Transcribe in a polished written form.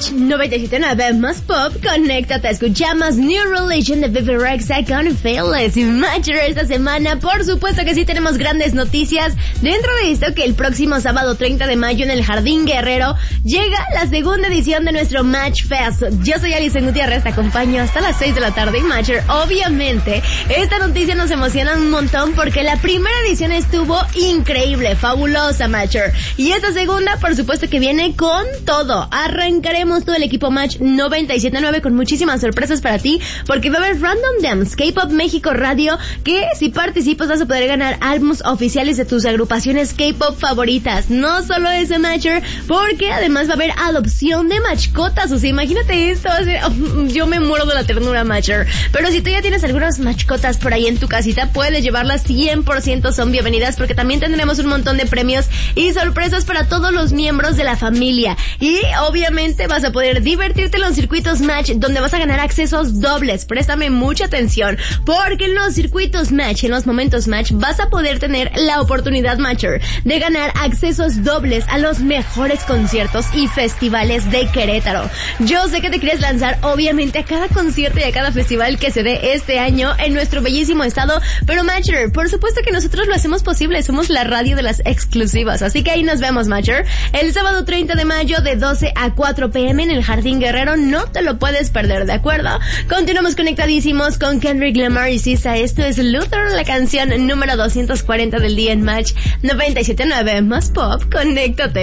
Match 97.9 más pop, conéctate, escuchamos New Religion de Bebe Rexha con Fearless. Y Matcher, esta semana, por supuesto que sí tenemos grandes noticias. Dentro de esto, que el próximo sábado 30 de mayo en el Jardín Guerrero llega la segunda edición de nuestro Match Fest. Yo soy Alison Gutiérrez, te acompaño hasta las 6 de la tarde. Y Matcher, obviamente, esta noticia nos emociona un montón porque la primera edición estuvo increíble, fabulosa, Matcher. Y esta segunda, por supuesto que viene con todo. Arrancaremos todo el equipo Match 97.9 con muchísimas sorpresas para ti, porque va a haber Random Dance, K-Pop México Radio, que si participas vas a poder ganar álbumes oficiales de tus agrupaciones K-Pop favoritas. No solo eso, Matcher, porque además va a haber adopción de mascotas. O sea, imagínate esto, yo me muero de la ternura, Matcher. Pero si tú ya tienes algunas mascotas por ahí en tu casita, puedes llevarlas 100%, son bienvenidas, porque también tendremos un montón de premios y sorpresas para todos los miembros de la familia. Y obviamente vas a poder divertirte en los circuitos Match, donde vas a ganar accesos dobles. Préstame mucha atención, porque en los circuitos Match, en los momentos Match, vas a poder tener la oportunidad, Matcher, de ganar accesos dobles a los mejores conciertos y festivales de Querétaro. Yo sé que te quieres lanzar, obviamente, a cada concierto y a cada festival que se dé este año en nuestro bellísimo estado, pero Matcher, por supuesto que nosotros lo hacemos posible, somos la radio de las exclusivas, así que ahí nos vemos, Matcher, el sábado 30 de mayo de 12 a 4 p.m. en el Jardín Guerrero. No te lo puedes perder, ¿de acuerdo? Continuamos conectadísimos con Kendrick Lamar y Sisa. Esto es Luther, la canción número 240 del día en Match 97.9 más pop. Conéctate.